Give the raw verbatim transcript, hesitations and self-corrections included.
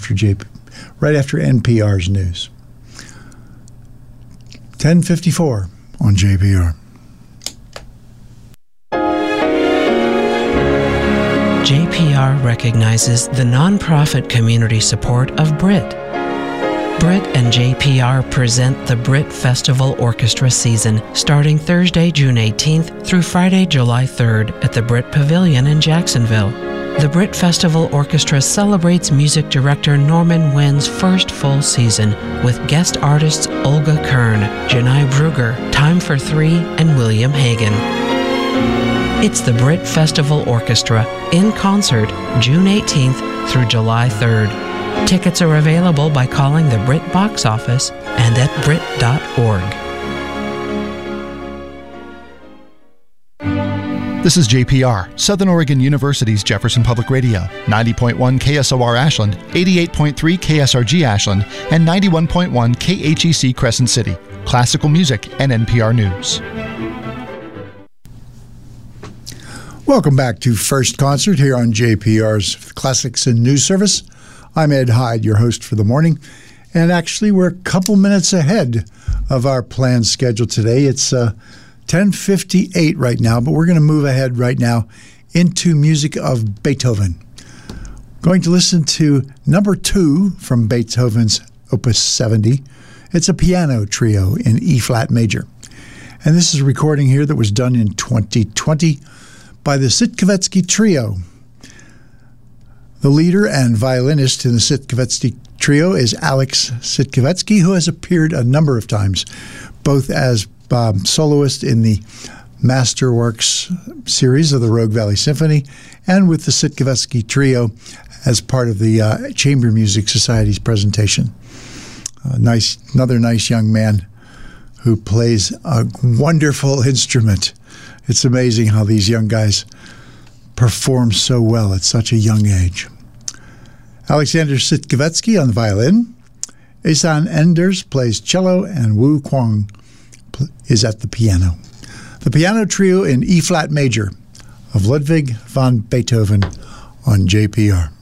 after J P, right after N P R's news. ten fifty-four on J P R. J P R recognizes the nonprofit community support of Brit. Brit and J P R present the Brit Festival Orchestra season starting Thursday, June eighteenth through Friday, July third at the Brit Pavilion in Jacksonville. The Brit Festival Orchestra celebrates music director Norman Wynn's first full season with guest artists Olga Kern, Janai Brugger, Time for Three, and William Hagen. It's the Brit Festival Orchestra in concert June eighteenth through July third. Tickets are available by calling the Brit box office and at brit dot org. This is J P R, Southern Oregon University's Jefferson Public Radio, ninety point one K S O R Ashland, eighty-eight point three K S R G Ashland, and ninety-one point one K H E C Crescent City. Classical music and N P R News. Welcome back to First Concert here on J P R's Classics and News Service. I'm Ed Hyde, your host for the morning, and actually we're a couple minutes ahead of our planned schedule today. It's uh, ten fifty-eight right now, but we're going to move ahead right now into music of Beethoven. Going to listen to number two from Beethoven's Opus seventy. It's a piano trio in E-flat major. And this is a recording here that was done in twenty twenty by the Sitkovetsky Trio. The leader and violinist in the Sitkovetsky Trio is Alex Sitkovetsky, who has appeared a number of times, both as um, soloist in the Masterworks series of the Rogue Valley Symphony and with the Sitkovetsky Trio as part of the uh, Chamber Music Society's presentation. Uh, nice, another nice young man who plays a wonderful instrument. It's amazing how these young guys perform so well at such a young age. Alexander Sitkovetsky on the violin, Isan Enders plays cello, and Wu Kwang is at the piano. The piano trio in E-flat major of Ludwig van Beethoven on J P R.